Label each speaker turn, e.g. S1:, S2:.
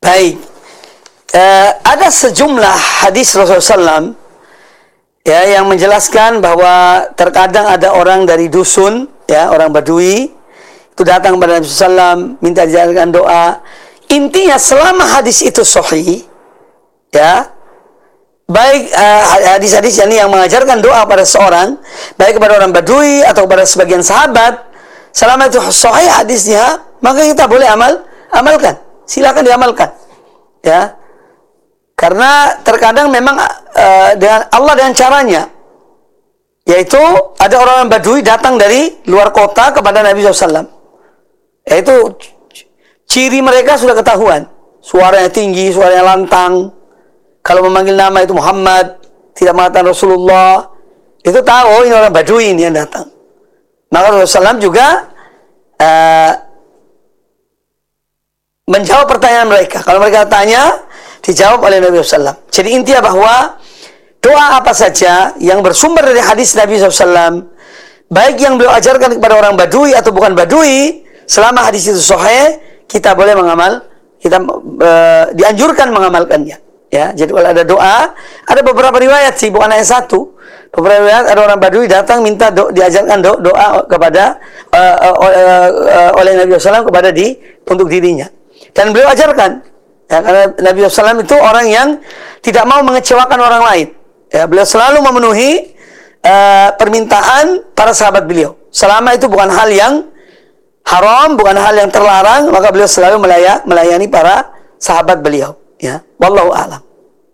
S1: Baik. Ada sejumlah hadis Rasulullah SAW ya yang menjelaskan bahwa terkadang ada orang dari dusun, ya, orang Badui itu datang kepada Nabi SAW minta diajarkan doa. Intinya selama hadis itu sahih, ya, baik hadis-hadis yang mengajarkan doa pada seorang, baik kepada orang Badui atau kepada sebagian sahabat, selama itu sahih hadisnya, maka kita boleh amalkan. Silakan diamalkan, ya. Karena terkadang memang dengan Allah dengan caranya, yaitu ada orang Badui datang dari luar kota kepada Nabi SAW. Yaitu ciri mereka sudah ketahuan, suaranya tinggi, suaranya lantang. Kalau memanggil nama itu Muhammad, tidak mengatakan Rasulullah, itu tahu, oh, ini orang Badui ini yang datang. Maka Rasulullah SAW juga menjawab pertanyaan mereka. Kalau mereka tanya, dijawab oleh Nabi SAW. Jadi intinya bahwa doa apa saja yang bersumber dari hadis Nabi SAW, baik yang beliau ajarkan kepada orang Badui atau bukan Badui, selama hadis itu sahih, kita boleh dianjurkan mengamalkannya. Ya, jadi kalau ada doa, ada beberapa riwayat sih, bukan hanya satu. Beberapa riwayat ada orang Badui datang minta diajarkan doa kepada oleh Nabi SAW kepada untuk dirinya. Dan beliau ajarkan. Ya, karena Nabi SAW itu orang yang tidak mau mengecewakan orang lain. Ya, beliau selalu memenuhi permintaan para sahabat beliau. Selama itu bukan hal yang haram, bukan hal yang terlarang, maka beliau selalu melayani para sahabat beliau. Ya, wallahu a'lam.